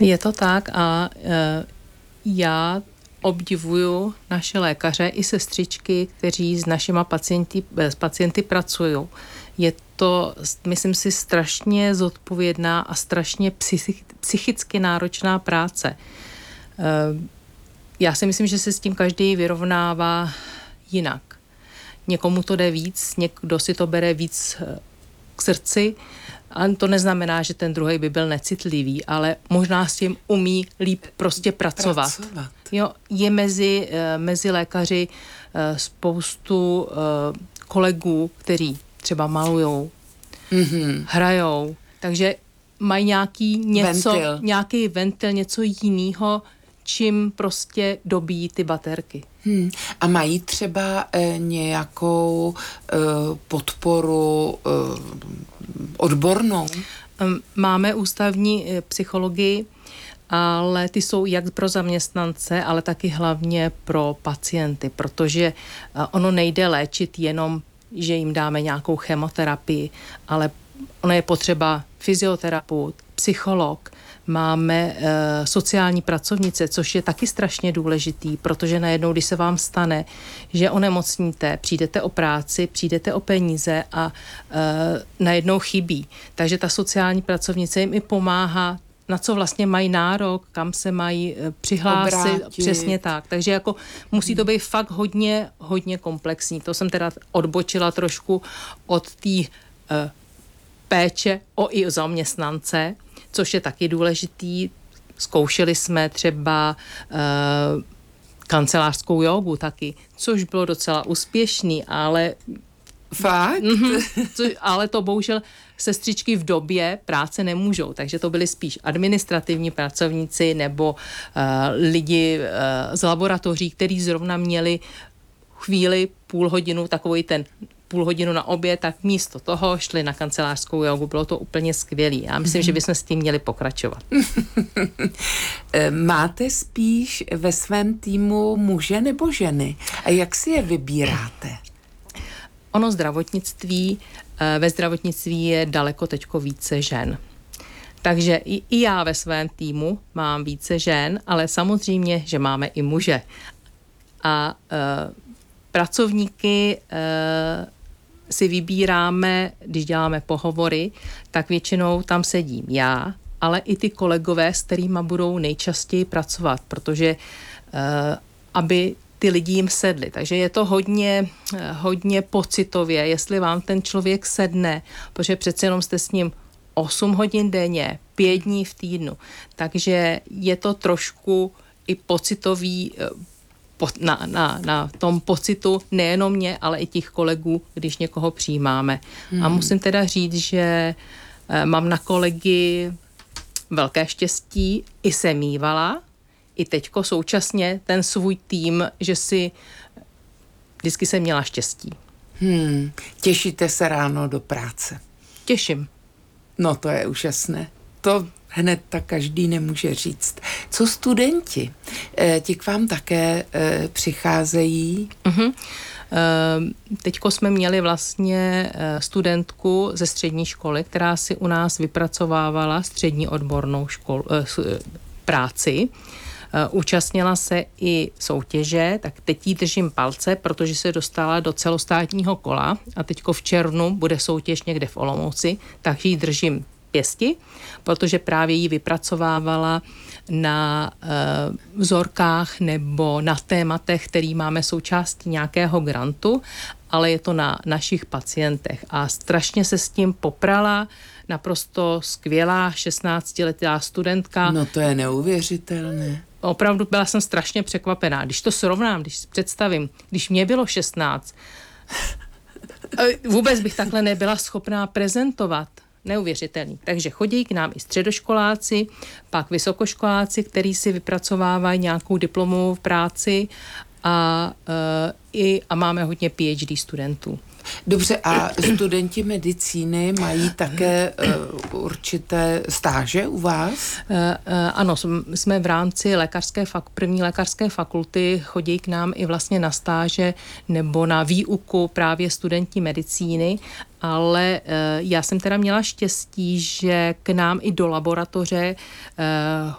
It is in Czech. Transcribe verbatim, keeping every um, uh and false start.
Je to tak a e, já obdivuju naše lékaře i sestřičky, kteří s našima pacienty, s pacienty pracují. Je to, myslím si, strašně zodpovědná a strašně psychicky náročná práce. Já si myslím, že se s tím každý vyrovnává jinak. Někomu to jde víc, někdo si to bere víc k srdci, a to neznamená, že ten druhý by byl necitlivý, ale možná s tím umí líp prostě pracovat. pracovat. Jo, je mezi, mezi lékaři spoustu kolegů, kteří třeba malujou, mm-hmm. hrajou, takže mají nějaký něco, ventil. nějaký ventil, něco jiného, čím prostě dobíjí ty baterky. Hmm. A mají třeba e, nějakou e, podporu e, odbornou? Máme ústavní psychologii, ale ty jsou jak pro zaměstnance, ale taky hlavně pro pacienty, protože ono nejde léčit jenom, že jim dáme nějakou chemoterapii, ale ono je potřeba fyzioterapeut, psycholog, máme e, sociální pracovnice, což je taky strašně důležitý, protože najednou, když se vám stane, že onemocníte, přijdete o práci, přijdete o peníze a e, najednou chybí. Takže ta sociální pracovnice jim i pomáhá, na co vlastně mají nárok, kam se mají e, přihlásit. Obrátit. Přesně tak. Takže jako musí to být fakt hodně, hodně komplexní. To jsem teda odbočila trošku od té e, péče o i zaměstnance, což je taky důležitý. Zkoušeli jsme třeba e, kancelářskou jógu taky, což bylo docela úspěšný, ale fakt? Mm-hmm, co, ale to bohužel sestřičky v době práce nemůžou, takže to byly spíš administrativní pracovníci nebo uh, lidi uh, z laboratoří, kteří zrovna měli chvíli, půl hodinu, takový ten půl hodinu na oběd, tak místo toho šli na kancelářskou jógu. Bylo to úplně skvělý. Já myslím, mm-hmm. že bychom s tím měli pokračovat. Máte spíš ve svém týmu muže nebo ženy? A jak si je vybíráte? Ono zdravotnictví, ve zdravotnictví je daleko teďko více žen. Takže i, i já ve svém týmu mám více žen, ale samozřejmě, že máme i muže. A e, pracovníky e, si vybíráme, když děláme pohovory, tak většinou tam sedím já, ale i ty kolegové, s kterými budou nejčastěji pracovat, protože e, aby ty lidi jim sedli. Takže je to hodně, hodně pocitově, jestli vám ten člověk sedne, protože přece jenom jste s ním osm hodin denně, pět dní v týdnu. Takže je to trošku i pocitový na, na, na tom pocitu nejenom mě, ale i těch kolegů, když někoho přijímáme. Hmm. A musím teda říct, že mám na kolegy velké štěstí, i jsem mívala, i teďko současně ten svůj tým, že si vždycky jsem měla štěstí. Hmm. Těšíte se ráno do práce? Těším. No to je úžasné. To hned tak každý nemůže říct. Co studenti? E, ti k vám také e, přicházejí? Uh-huh. E, teďko jsme měli vlastně studentku ze střední školy, která si u nás vypracovávala střední odbornou školu, e, práci. Účastnila se i soutěže, tak teď jí držím palce, protože se dostala do celostátního kola a teďko v červnu bude soutěž někde v Olomouci, takže jí držím pěsti, protože právě jí vypracovávala na e, vzorkách nebo na tématech, který máme součástí nějakého grantu, ale je to na našich pacientech a strašně se s tím poprala, naprosto skvělá šestnáctiletá studentka. No to je neuvěřitelné. Opravdu byla jsem strašně překvapená. Když to srovnám, když si představím, když mě bylo šestnáct, vůbec bych takhle nebyla schopná prezentovat. Neuvěřitelný. Takže chodí k nám i středoškoláci, pak vysokoškoláci, který si vypracovávají nějakou diplomovou práci a, uh, i, a máme hodně P H D studentů. Dobře, a studenti medicíny mají také uh, určité stáže u vás? Uh, uh, ano, jsme v rámci lékařské fak- první lékařské fakulty, chodí k nám i vlastně na stáže nebo na výuku právě studenti medicíny, ale uh, já jsem teda měla štěstí, že k nám i do laboratoře uh,